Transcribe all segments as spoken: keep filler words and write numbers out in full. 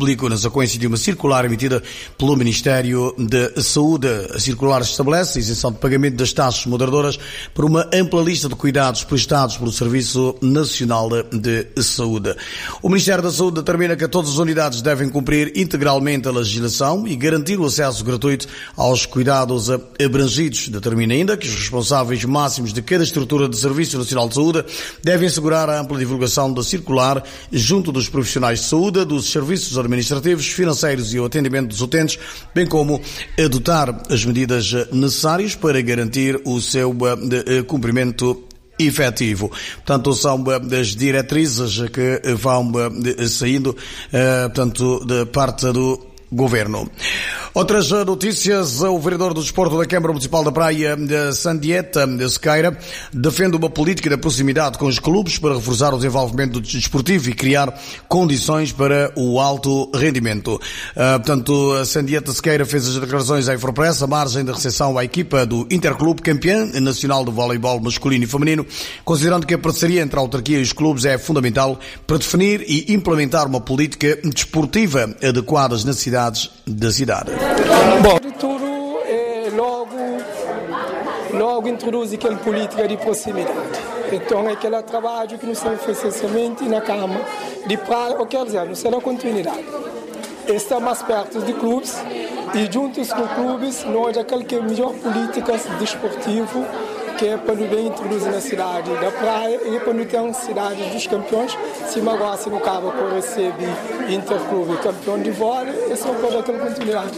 público na sequência de uma circular emitida pelo Ministério da Saúde. A circular estabelece a isenção de pagamento das taxas moderadoras para uma ampla lista de cuidados prestados pelo Serviço Nacional de Saúde. O Ministério da Saúde determina que todas as unidades devem cumprir integralmente a legislação e garantir o acesso gratuito aos cuidados abrangidos. Determina ainda que os responsáveis máximos de cada estrutura de Serviço Nacional de Saúde devem assegurar a ampla divulgação da circular junto dos profissionais de saúde, dos serviços administrativos, financeiros e o atendimento dos utentes, bem como adotar as medidas necessárias para garantir o seu cumprimento efetivo. Portanto, são as diretrizes que vão saindo, portanto, de parte do Governo. Outras notícias: o vereador do Desporto da Câmara Municipal da Praia, Sandieta Sequeira, defende uma política de proximidade com os clubes para reforçar o desenvolvimento desportivo e criar condições para o alto rendimento. Uh, portanto, Sandieta Sequeira fez as declarações à Infopress à margem da recepção à equipa do Interclube, campeã nacional de voleibol masculino e feminino, considerando que a parceria entre a autarquia e os clubes é fundamental para definir e implementar uma política desportiva adequada às necessidades da cidade. Bom, de tudo, é, logo, logo introduz aquela política de proximidade. Então, é aquele trabalho que nós temos essencialmente na Câmara de praia, ou quer dizer, nós temos continuidade. Está mais perto de clubes e juntos com clubes, nós aquela que é a melhor política desportiva que é para bem introduzir na cidade da praia e para não ter uma cidade dos campeões. Se agora se não acaba por receber Interclube campeão de vôlei, isso não pode ter continuidade.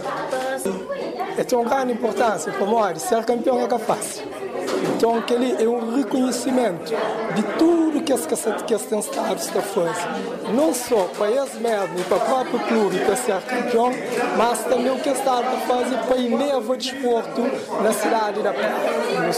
É de uma grande importância para nós, ser campeão é fácil. Então, aquele é um reconhecimento de tudo que esse questão Estado está fazendo. Não só para eles mesmos e para o próprio clube para ser campeão, mas também o que o Estado está fazendo para elevar o desporto na cidade da Praia.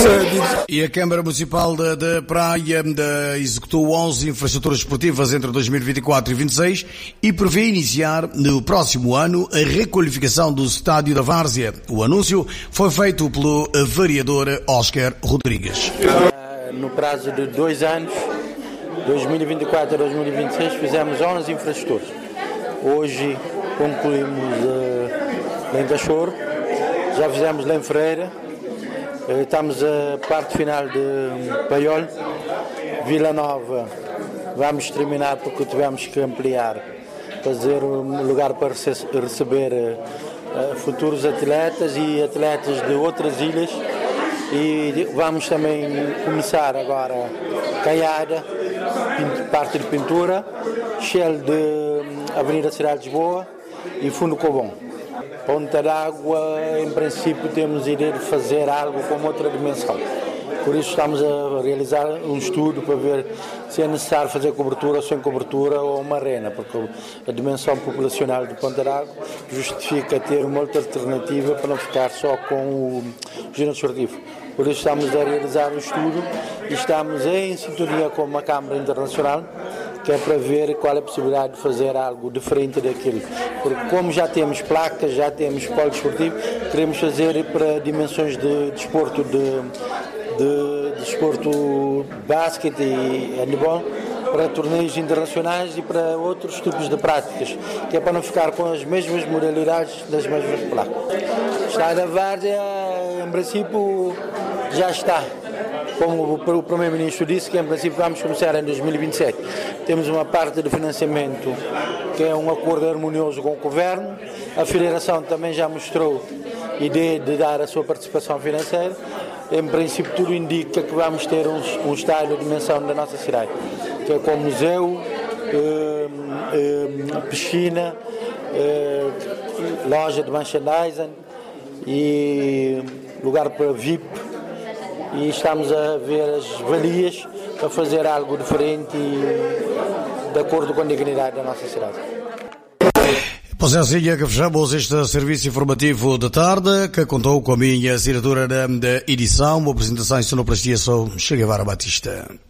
E a Câmara Municipal da, da Praia da, executou onze infraestruturas esportivas entre dois mil e vinte e quatro e dois mil e vinte e seis e prevê iniciar no próximo ano a requalificação do estádio da Várzea. O anúncio foi feito pelo vereador Oscar Rodrigues. No prazo de dois anos, dois mil e vinte e quatro a dois mil e vinte e seis, fizemos onze infraestruturas. Hoje concluímos uh, lá em Cachorro, já fizemos lá em Freira, uh, estamos a parte final de Paiol, Vila Nova, vamos terminar porque tivemos que ampliar, fazer um lugar para receber uh, futuros atletas e atletas de outras ilhas. E vamos também começar agora Caiada, parte de pintura, Shell de Avenida Cidade de Lisboa e Fundo Cobom. Ponta d'Água, em princípio, temos a ideia de fazer algo com outra dimensão. Por isso estamos a realizar um estudo para ver se é necessário fazer cobertura ou sem cobertura ou uma arena, porque a dimensão populacional de Ponta d'Água justifica ter uma outra alternativa para não ficar só com o ginásio esportivo. Por isso estamos a realizar um estudo e estamos em sintonia com uma Câmara Internacional, que é para ver qual é a possibilidade de fazer algo diferente daquilo. Porque como já temos placas, já temos polo desportivo, queremos fazer para dimensões de desporto de, de, de desporto basquete e handebol, para torneios internacionais e para outros tipos de práticas, que é para não ficar com as mesmas modalidades das mesmas placas. Está da Várzea, em princípio, já está. Como o Primeiro-Ministro disse, que em princípio vamos começar em dois mil e vinte e sete. Temos uma parte de financiamento que é um acordo harmonioso com o Governo. A Federação também já mostrou a ideia de dar a sua participação financeira. Em princípio tudo indica que vamos ter um, um estádio de dimensão da nossa cidade, que é com museu, eh, eh, piscina, eh, loja de merchandising e lugar para V I P. E estamos a ver as valias para fazer algo diferente e de acordo com a dignidade da nossa cidade. Pois é assim que fechamos este serviço informativo da tarde, que contou com a minha assinatura da edição, uma apresentação em sonoplastia, sou Che Guevara Batista.